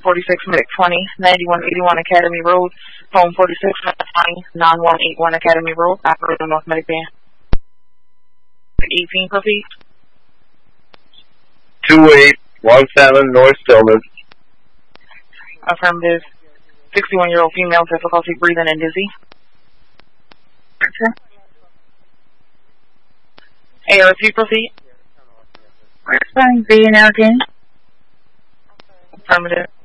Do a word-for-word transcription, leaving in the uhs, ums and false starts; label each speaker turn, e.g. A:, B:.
A: forty-six, Medic twenty, ninety-one eighty-one Academy Road, phone forty-six, twenty, nine-one eight one Academy Road, operator North Medic Band. eighteen, proceed.
B: two eight one seven North Stillman.
A: Affirmative. sixty-one-year-old female, difficulty breathing and dizzy. A R T, proceed.
C: Responding, V and L again.
A: Affirmative.